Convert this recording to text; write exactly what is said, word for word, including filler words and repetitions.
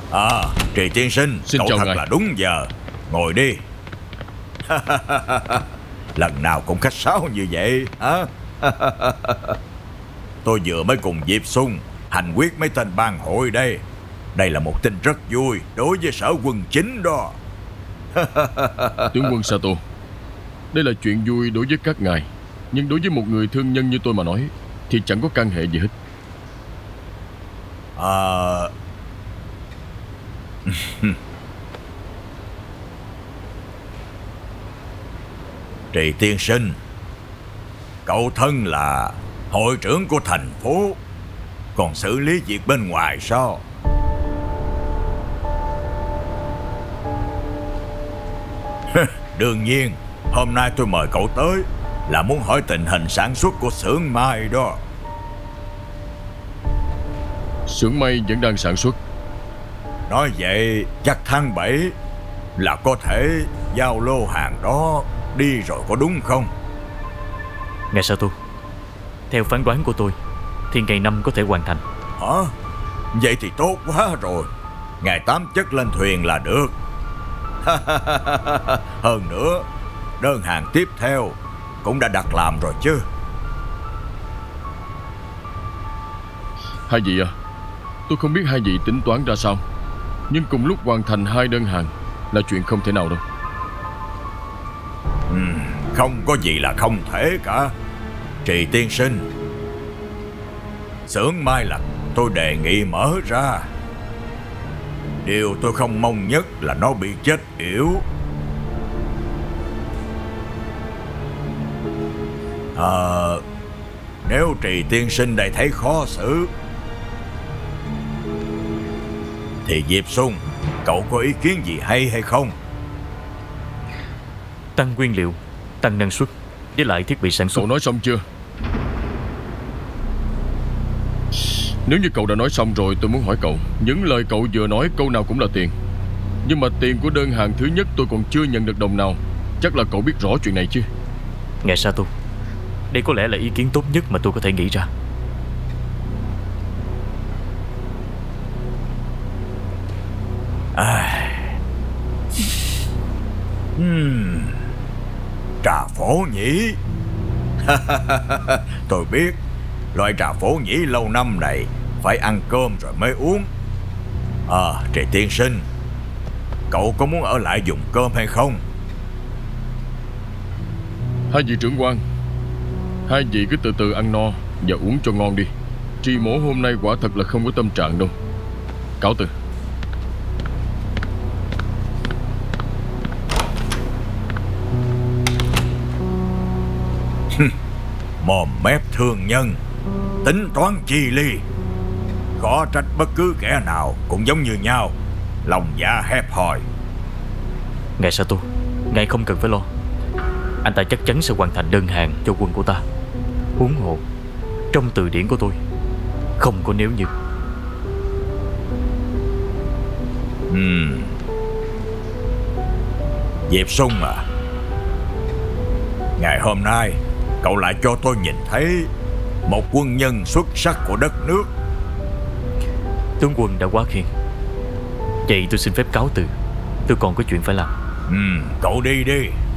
À, Trì tiên sinh, Xin cậu chào thật ngài. là đúng giờ. Ngồi đi. Lần nào cũng khách sáo như vậy hả? Tôi vừa mới cùng Diệp Xung hành quyết mấy tên bang hội đây. Đây là một tin rất vui đối với sở quân chính đó. Tướng quân Sato, đây là chuyện vui đối với các ngài, nhưng đối với một người thương nhân như tôi mà nói thì chẳng có can hệ gì hết. À... Trì tiên sinh, cậu thân là hội trưởng của thành phố, còn xử lý việc bên ngoài sao? Đương nhiên, hôm nay tôi mời cậu tới là muốn hỏi tình hình sản xuất của xưởng mai đó. Xưởng may vẫn đang sản xuất. Nói vậy chắc tháng bảy là có thể giao lô hàng đó đi rồi, có đúng không? Ngài Sato, theo phán đoán của tôi thì ngày năm có thể hoàn thành. Hả? Vậy thì tốt quá rồi. Ngày tám chất lên thuyền là được. Hơn nữa, đơn hàng tiếp theo cũng đã đặt làm rồi chứ. Hai vị à, tôi không biết hai vị tính toán ra sao, nhưng cùng lúc hoàn thành hai đơn hàng là chuyện không thể nào đâu. Ừ, không có gì là không thể cả. Trì tiên sinh, xưởng mai là tôi đề nghị mở ra. Điều tôi không mong nhất là nó bị chết yểu. Ờ, nếu Trì tiên sinh đây thấy khó xử thì Diệp Xung, cậu có ý kiến gì hay hay không? Tăng nguyên liệu, tăng năng suất, với lại thiết bị sản xuất. Cậu nói xong chưa? Nếu như cậu đã nói xong rồi, tôi muốn hỏi cậu, những lời cậu vừa nói câu nào cũng là tiền, nhưng mà tiền của đơn hàng thứ nhất tôi còn chưa nhận được đồng nào. Chắc là cậu biết rõ chuyện này chứ? Ngài Sato, đây có lẽ là ý kiến tốt nhất mà tôi có thể nghĩ ra. À. Hmm. Trà phổ nhĩ. Tôi biết loại trà phổ nhĩ lâu năm này phải ăn cơm rồi mới uống. À, Trì tiên sinh, cậu có muốn ở lại dùng cơm hay không? Hai vị trưởng quan, hai vị cứ từ từ ăn no và uống cho ngon đi. Tri mổ hôm nay quả thật là không có tâm trạng đâu. Cáo từ. Mồm mép thương nhân, tính toán chi ly. Khó trách bất cứ kẻ nào cũng giống như nhau, lòng dạ hẹp hòi. Ngài Sato, ngài không cần phải lo. Anh ta chắc chắn sẽ hoàn thành đơn hàng cho quân của ta. Huống hồ, trong từ điển của tôi không có nếu như. Hmm. Diệp Xung à, ngày hôm nay cậu lại cho tôi nhìn thấy một quân nhân xuất sắc của đất nước. Tướng quân đã quá khen. Vậy tôi xin phép cáo từ, tôi còn có chuyện phải làm. Ừ, cậu đi đi.